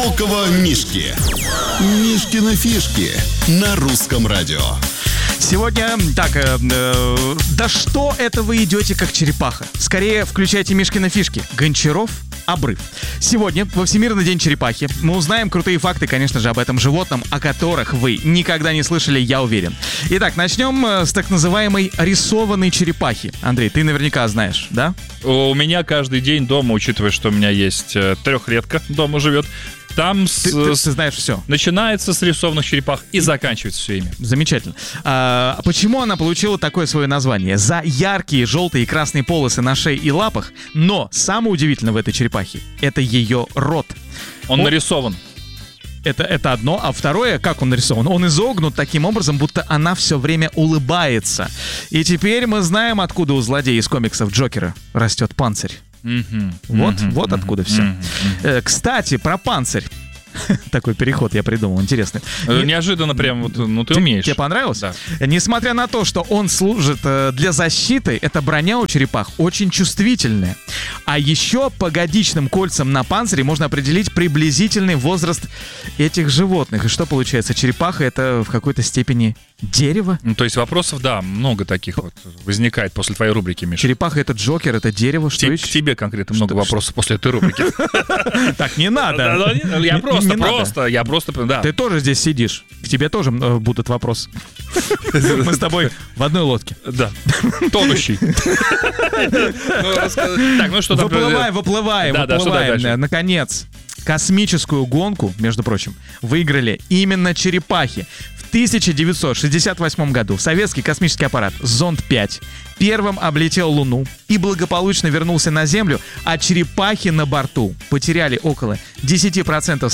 Однобокого Мишки. Мишкины фишки на Русском радио. Сегодня, да что это вы идете как черепаха? Скорее включайте Мишкины фишки. Гончаров, обрыв. Сегодня, во Всемирный день черепахи, мы узнаем крутые факты, конечно же, об этом животном, о которых вы никогда не слышали, я уверен. Итак, начнем с так называемой рисованной черепахи. Андрей, ты наверняка знаешь, да? У меня каждый день дома, учитывая, что у меня есть трехлетка дома живет, там ты знаешь все. Начинается с рисованных черепах и заканчивается все ими. Замечательно. Почему она получила такое свое название? За яркие желтые и красные полосы на шее и лапах, но самое удивительное в этой черепахе — это ее рот. Он нарисован. Это одно, а второе, как он нарисован? Он изогнут таким образом, будто она все время улыбается. И теперь мы знаем, откуда у злодея из комиксов Джокера растет панцирь. Вот откуда все. Кстати, про панцирь. Такой переход я придумал, интересный. Неожиданно прям, вот, ну ты умеешь. Тебе понравилось? Да. Несмотря на то, что он служит для защиты, эта броня у черепах очень чувствительная. А еще по годичным кольцам на панцире можно определить приблизительный возраст этих животных. И что получается? Черепаха — это в какой-то степени дерево? Ну, то есть вопросов, да, много таких вот возникает после твоей рубрики, Миша. Черепаха — это Джокер, это дерево, что еще? К тебе конкретно много вопросов после этой рубрики. Так, не надо. Я просто, да. Ты тоже здесь сидишь. К тебе тоже будут вопросы. Мы с тобой в одной лодке. Да. Тонущий. Так, ну что там? Выплываем. Наконец, космическую гонку, между прочим, выиграли именно черепахи. В 1968 году советский космический аппарат «Зонд-5» первым облетел Луну и благополучно вернулся на Землю, а черепахи на борту потеряли около 10%